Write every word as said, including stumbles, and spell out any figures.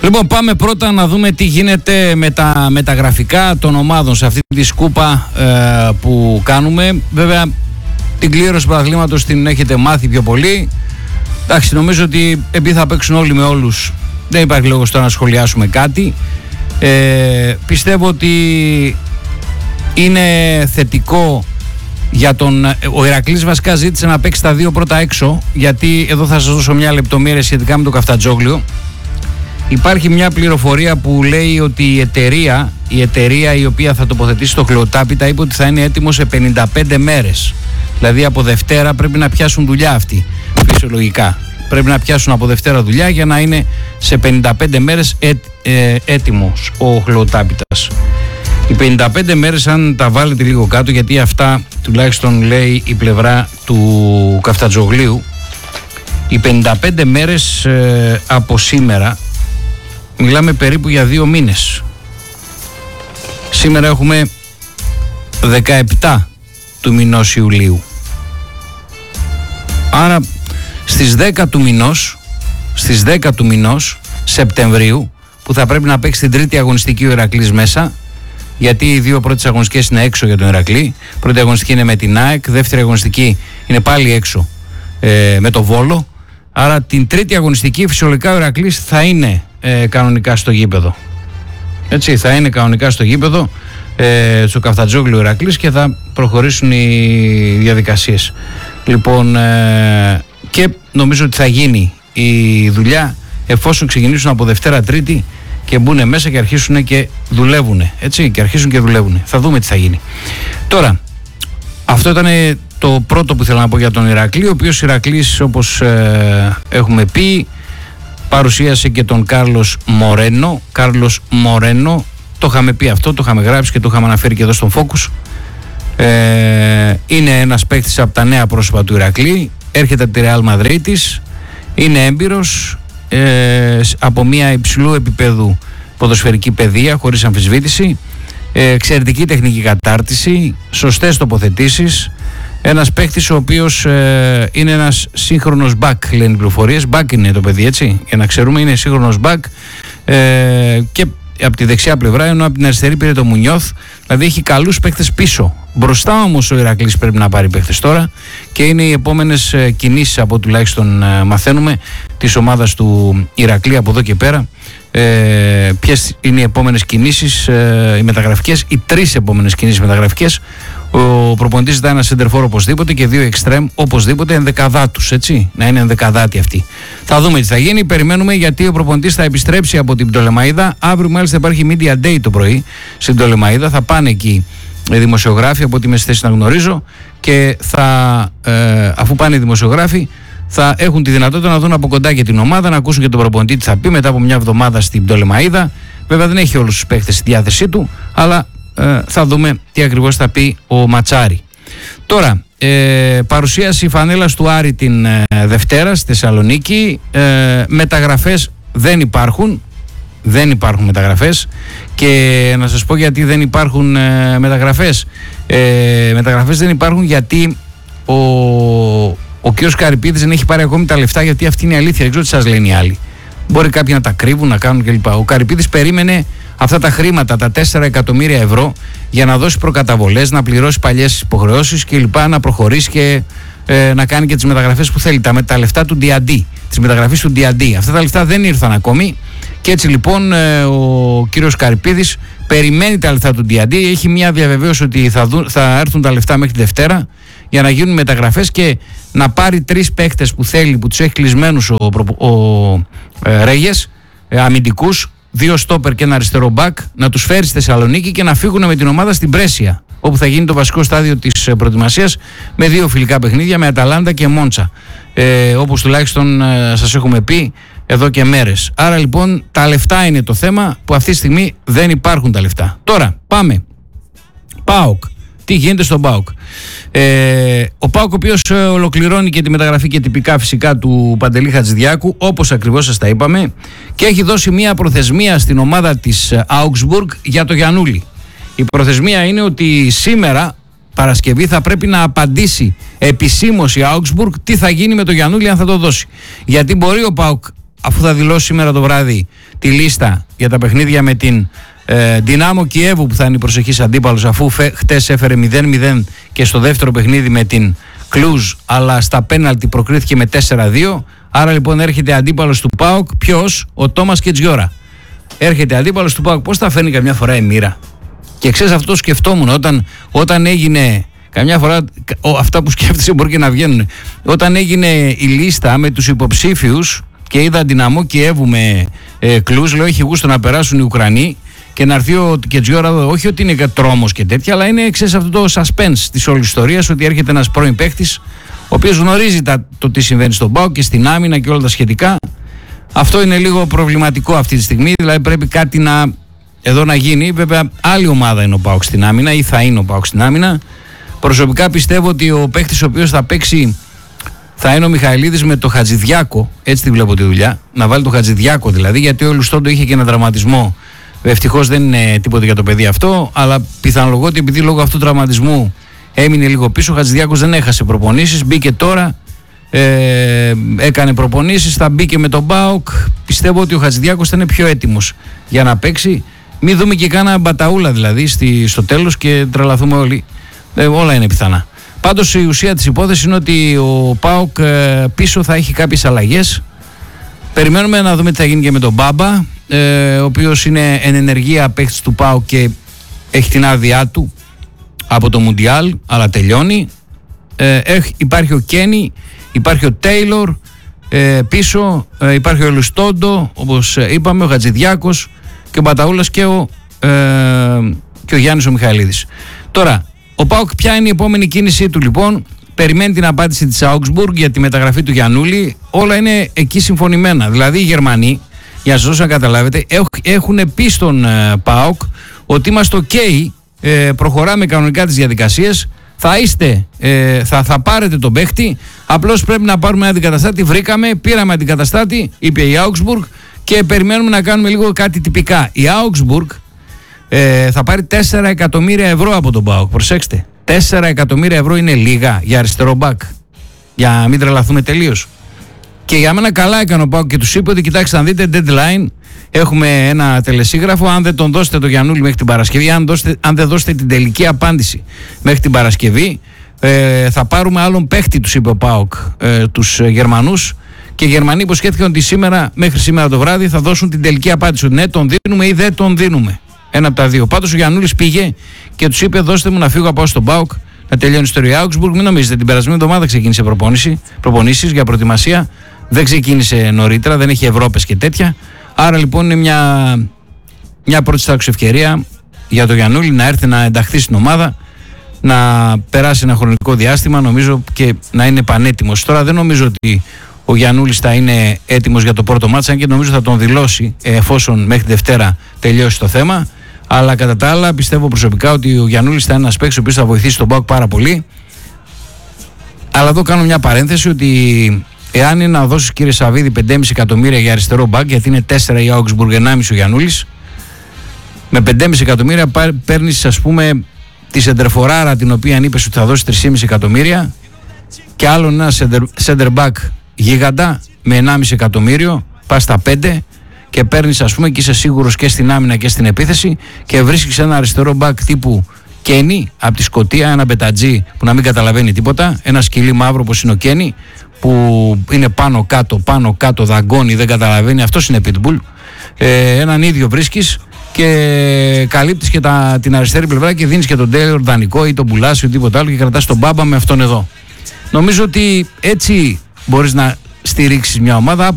Λοιπόν, πάμε πρώτα να δούμε τι γίνεται με τα μεταγραφικά των ομάδων σε αυτή τη σκούπα ε, που κάνουμε. Βέβαια, την κλήρωση του πρωταθλήματος την έχετε μάθει πιο πολύ. Εντάξει, νομίζω ότι επειδή θα παίξουν όλοι με όλους, δεν υπάρχει λόγος τώρα να σχολιάσουμε κάτι. Ε, πιστεύω ότι είναι θετικό για τον... Ο Ηρακλής βασικά ζήτησε να παίξει τα δύο πρώτα έξω, γιατί εδώ θα σας δώσω μια λεπτομέρεια σχετικά με το Καφτατζόγλιο. Υπάρχει μια πληροφορία που λέει ότι η εταιρεία, η εταιρεία η οποία θα τοποθετήσει το χλωοτάπητα είπε ότι θα είναι έτοιμο σε πενήντα πέντε μέρες. Δηλαδή από Δευτέρα πρέπει να πιάσουν δουλειά αυτοί, φυσιολογικά. Πρέπει να πιάσουν από Δευτέρα δουλειά για να είναι σε πενήντα πέντε μέρες έ, ε, έτοιμος ο χλωοτάπητας. Οι πενήντα πέντε μέρες, αν τα βάλετε λίγο κάτω, γιατί αυτά τουλάχιστον λέει η πλευρά του Καφτατζογλίου, οι πενήντα πέντε μέρες ε, από σήμερα, μιλάμε περίπου για δύο μήνες. Σήμερα έχουμε δεκαεπτά του μηνός Ιουλίου. Άρα στις δέκα του μηνός, στις δέκα του μηνός Σεπτεμβρίου, που θα πρέπει να παίξει την τρίτη αγωνιστική ο Ηρακλής μέσα, γιατί οι δύο πρώτες αγωνιστικές είναι έξω για τον Ηρακλή. Πρώτη αγωνιστική είναι με την ΑΕΚ, δεύτερη αγωνιστική είναι πάλι έξω ε, με το Βόλο. Άρα την τρίτη αγωνιστική φυσιολογικά ο Ηρακλής θα είναι ε, κανονικά στο γήπεδο. Έτσι, θα είναι κανονικά στο γήπεδο ε, στο Καφτατζόγλιο Ηρακλής και θα προχωρήσουν οι διαδικασίες. Λοιπόν, ε, και νομίζω ότι θα γίνει η δουλειά εφόσον ξεκινήσουν από Δευτέρα Τρίτη και μπουν μέσα και αρχίσουν και δουλεύουν. Έτσι, και αρχίσουν και δουλεύουν. Θα δούμε τι θα γίνει. Τώρα, αυτό ήταν το πρώτο που ήθελα να πω για τον Ηρακλή, ο οποίος Ηρακλής, όπως ε, έχουμε πει, παρουσίασε και τον Κάρλος Μορένο. Κάρλος Μορένο, το είχαμε πει αυτό, το είχαμε γράψει και το είχαμε αναφέρει και εδώ στον Focus. Ε, είναι ένας παίκτης από τα νέα πρόσωπα του Ηρακλή, έρχεται από τη Ρεάλ Μαδρίτης, είναι έμπειρος, ε, από μια υψηλού επίπεδου ποδοσφαιρική παιδεία, χωρίς αμφισβήτηση, ε, εξαιρετική τεχνική κατάρτιση, σωστές τοποθετήσεις, ένας παίκτης ο οποίος ε, είναι ένας σύγχρονος back, λένε οι πληροφορίες. Back είναι το παιδί, έτσι, για να ξέρουμε, είναι σύγχρονος back, ε, και από τη δεξιά πλευρά, ενώ από την αριστερή πήρε το Μουνιώθ. Δηλαδή έχει καλούς παίκτες πίσω. Μπροστά όμως ο Ηρακλής πρέπει να πάρει παίκτες τώρα και είναι οι επόμενες ε, κινήσεις, από τουλάχιστον ε, μαθαίνουμε, της ομάδας του Ηρακλή από εδώ και πέρα. Ε, ποιες είναι οι επόμενες κινήσεις, ε, οι μεταγραφικές, οι τρεις επόμενες κινήσεις μεταγραφικές. Ο προπονητής ζητάει ένα σεντερφόρ οπωσδήποτε και δύο εξτρέμ οπωσδήποτε, ενδεκαδάτους, έτσι, να είναι ενδεκαδάτοι αυτοί. Θα δούμε τι θα γίνει, περιμένουμε, γιατί ο προπονητής θα επιστρέψει από την Πτολεμαΐδα. Αύριο μάλιστα υπάρχει Media Day το πρωί στην Πτολεμαΐδα, θα πάνε εκεί οι δημοσιογράφοι, από ό,τι είμαι στη θέση να γνωρίζω, και θα, ε, αφού πάνε οι δημοσιογράφοι, θα έχουν τη δυνατότητα να δουν από κοντά και την ομάδα, να ακούσουν και τον προπονητή τι θα πει μετά από μια εβδομάδα στην Πτολεμαΐδα. Βέβαια δεν έχει όλους τους παίχτες στη διάθεσή του, αλλά ε, θα δούμε τι ακριβώς θα πει ο Ματσάρη. Τώρα, ε, παρουσίαση φανέλας του Άρη την ε, Δευτέρα στη Θεσσαλονίκη. Ε, μεταγραφές δεν υπάρχουν. Δεν υπάρχουν μεταγραφές, και να σας πω γιατί δεν υπάρχουν ε, μεταγραφές. Ε, μεταγραφές δεν υπάρχουν γιατί ο, ο κ. Καρυπίδης δεν έχει πάρει ακόμη τα λεφτά, γιατί αυτή είναι η αλήθεια. Δεν ξέρω τι σας λένε οι άλλοι. Μπορεί κάποιοι να τα κρύβουν, να κάνουν κλπ. Ο Καρυπίδης περίμενε αυτά τα χρήματα, τα τέσσερα εκατομμύρια ευρώ, για να δώσει προκαταβολές, να πληρώσει παλιές υποχρεώσεις κλπ. Να προχωρήσει και ε, να κάνει και τις μεταγραφές που θέλει. Τα, με τα λεφτά του ντι ντι, της μεταγραφής του ντι ντι. Αυτά τα λεφτά δεν ήρθαν ακόμη. Και έτσι λοιπόν ε, ο κύριος Καρυπίδης περιμένει τα λεφτά του ντι ντι. Έχει μια διαβεβαίωση ότι θα, δουν, θα έρθουν τα λεφτά μέχρι τη Δευτέρα για να γίνουν μεταγραφές και να πάρει τρεις παίκτες που θέλει, που τους έχει κλεισμένους ο, ο, ο ε, Ρέγες, ε, αμυντικούς, δύο στόπερ και ένα αριστερό μπακ, να τους φέρει στη Θεσσαλονίκη και να φύγουν με την ομάδα στην Πρέσια, όπου θα γίνει το βασικό στάδιο της προετοιμασίας, με δύο φιλικά παιχνίδια, με Αταλάντα και Μόντσα, ε, όπως τουλάχιστον ε, σας έχουμε πει εδώ και μέρες. Άρα λοιπόν τα λεφτά είναι το θέμα, που αυτή τη στιγμή δεν υπάρχουν τα λεφτά. Τώρα πάμε. ΠΑΟΚ. Τι γίνεται στον ΠΑΟΚ? Ε, ο ΠΑΟΚ, ο οποίος ολοκληρώνει και τη μεταγραφή και τυπικά φυσικά του Παντελή Χατζηδιάκου, όπως ακριβώς σας τα είπαμε, και έχει δώσει μια προθεσμία στην ομάδα της Augsburg για το Γιαννούλη. Η προθεσμία είναι ότι σήμερα, Παρασκευή, θα πρέπει να απαντήσει επισήμως η Augsburg τι θα γίνει με το Γιαννούλη, αν θα το δώσει. Γιατί μπορεί ο ΠΑΟΚ αφού θα δηλώσει σήμερα το βράδυ τη λίστα για τα παιχνίδια με την ε, Δυνάμο Κιέβου που θα είναι η προσεχής αντίπαλος, αφού φε, χτες έφερε μηδέν μηδέν και στο δεύτερο παιχνίδι με την Κλουζ, αλλά στα πέναλτι προκρίθηκε με τέσσερα δύο. Άρα λοιπόν έρχεται αντίπαλος του ΠΑΟΚ. Ποιος? Ο Τόμας Κετζιόρα. Έρχεται αντίπαλος του ΠΑΟΚ. Πώς θα φαίνει καμιά φορά η μοίρα. Και ξέρεις, αυτό σκεφτόμουν όταν, όταν έγινε. Καμιά φορά ο, αυτά που σκέφτεσαι μπορεί και να βγαίνουν. Όταν έγινε η λίστα με τους υποψήφιους και είδα Δυναμό Κιέβου με ε, Κλουζ, λέω έχει γούστο να περάσουν οι Ουκρανοί και να έρθει ο Κετζιόρα. Όχι ότι είναι τρόμος και τέτοια, αλλά είναι, ξέρεις, αυτό το suspense της όλης ιστορίας, ότι έρχεται ένας πρώην παίκτης ο οποίος γνωρίζει τα, το τι συμβαίνει στον ΠΑΟΚ και στην άμυνα και όλα τα σχετικά. Αυτό είναι λίγο προβληματικό αυτή τη στιγμή, δηλαδή πρέπει κάτι να, εδώ να γίνει. Βέβαια άλλη ομάδα είναι ο ΠΑΟΚ στην άμυνα ή θα είναι ο ΠΑΟΚ στην άμυνα. Προσωπικά πιστεύω ότι ο παίκτης ο οποίος θα παίξει θα είναι ο Μιχαηλίδης με το Χατζηδιάκο, έτσι τη βλέπω τη δουλειά, να βάλει το Χατζηδιάκο δηλαδή, γιατί ο Λουστόντο είχε και ένα τραυματισμό. Ευτυχώς δεν είναι τίποτα για το παιδί αυτό, αλλά πιθανολογώ ότι επειδή λόγω αυτού του τραυματισμού έμεινε λίγο πίσω, ο Χατζηδιάκος δεν έχασε προπονήσεις, μπήκε τώρα, ε, έκανε προπονήσεις, θα μπήκε με τον ΠΑΟΚ. Πιστεύω ότι ο Χατζηδιάκος θα είναι πιο έτοιμος για να παίξει. Μην δούμε και κάνα μπαταούλα δηλαδή στη, στο τέλος και τρελαθούμε όλοι. Ε, όλα είναι πιθανά. Πάντως η ουσία της υπόθεσης είναι ότι ο ΠΑΟΚ ε, πίσω θα έχει κάποιες αλλαγές. Περιμένουμε να δούμε τι θα γίνει και με τον Μπάμπα, ε, ο οποίος είναι εν ενεργεία παίκτης του ΠΑΟΚ και έχει την άδειά του από το Μουντιάλ, αλλά τελειώνει. Ε, έχει, υπάρχει ο Κένι, υπάρχει ο Τέιλορ ε, πίσω, ε, υπάρχει ο Λουστόντο, όπως είπαμε, ο Χατζηδιάκος και ο Μπαταούλας και ο, ε, και ο Γιάννης ο Μιχαηλίδης. Τώρα, ο ΠΑΟΚ ποια είναι η επόμενη κίνησή του λοιπόν? Περιμένει την απάντηση της Augsburg για τη μεταγραφή του Γιαννούλη. Όλα είναι εκεί συμφωνημένα. Δηλαδή οι Γερμανοί, για να σας δώσω να καταλάβετε, έχουν πει στον ε, ΠΑΟΚ ότι είμαστε ok, ε, προχωράμε κανονικά τις διαδικασίες, θα είστε, ε, θα, θα πάρετε τον παίχτη, απλώς πρέπει να πάρουμε ένα αντικαταστάτη. Βρήκαμε, πήραμε αντικαταστάτη, είπε η Augsburg, και περιμένουμε να κάνουμε λίγο κάτι τυπικά. Η Augsburg ε, θα πάρει τέσσερα εκατομμύρια ευρώ από τον ΠΑΟΚ. Προσέξτε, τέσσερα εκατομμύρια ευρώ είναι λίγα για αριστερό μπακ, για να μην τρελαθούμε τελείως. Και για μένα καλά έκανε ο ΠΑΟΚ και τους είπε ότι κοιτάξτε να δείτε deadline, έχουμε ένα τελεσίγραφο, αν δεν τον δώσετε το Γιαννούλη μέχρι την Παρασκευή, αν, δώσετε, αν δεν δώσετε την τελική απάντηση μέχρι την Παρασκευή, ε, θα πάρουμε άλλον παίχτη, τους είπε ο ΠΑΟΚ, ε, τους ε, Γερμανούς, και οι Γερμανοί υποσχέθηκαν ότι σήμερα, μέχρι σήμερα το βράδυ θα δώσουν την τελική απάντηση, ότι ναι τον δίνουμε ή δεν τον δίνουμε. Ένα από τα δύο. Πάντως ο Γιαννούλης πήγε και τους είπε δώστε μου να φύγω, να πάω στον ΠΑΟΚ, να τελειώνει η ιστορία. Augsburg, μην νομίζετε, την περασμένη εβδομάδα ξεκίνησε προπονήσεις για προετοιμασία. Δεν ξεκίνησε νωρίτερα, δεν έχει Ευρώπες και τέτοια. Άρα λοιπόν είναι μια, μια πρώτη στάξη ευκαιρία για τον Γιαννούλη να έρθει να ενταχθεί στην ομάδα, να περάσει ένα χρονικό διάστημα, νομίζω, και να είναι πανέτοιμος. Τώρα δεν νομίζω ότι ο Γιαννούλης θα είναι έτοιμος για το πρώτο μάτσα, αν και νομίζω θα τον δηλώσει εφόσον μέχρι Δευτέρα τελειώσει το θέμα. Αλλά κατά τα άλλα πιστεύω προσωπικά ότι ο Γιαννούλης θα είναι ένας παίκτης ο οποίος θα βοηθήσει τον ΠΑΟΚ πάρα πολύ. Αλλά εδώ κάνω μια παρένθεση ότι εάν είναι να δώσεις, κύριε Σαββίδη, πέντε κόμμα πέντε εκατομμύρια για αριστερό μπακ, γιατί είναι τέσσερα η Augsburg, ενάμιση ο Γιαννούλης, με πέντε κόμμα πέντε εκατομμύρια παίρνεις, ας πούμε, τη σεντερφοράρα την οποία είπες ότι θα δώσει τρία κόμμα πέντε εκατομμύρια και άλλον ένα center back γίγαντα με ενάμιση εκατομμύριο, πας στα πέντε και παίρνεις, ας πούμε, και είσαι σίγουρος και στην άμυνα και στην επίθεση, και βρίσκεις ένα αριστερό μπακ τύπου Κένι από τη Σκωτία, ένα μπετατζή που να μην καταλαβαίνει τίποτα, ένα σκυλί μαύρο όπως είναι ο Κένι, που είναι πάνω κάτω, πάνω κάτω, δαγκώνει, δεν καταλαβαίνει, αυτός είναι pitbull. Ε, έναν ίδιο βρίσκεις και καλύπτεις και τα, την αριστερή πλευρά και δίνεις και τον Τέιλορ δανεικό ή τον Πουλάσιο ή τίποτα άλλο και κρατάς τον Μπάμπα με αυτόν εδώ. Νομίζω ότι έτσι μπορείς να στηρίξεις μια ομάδα.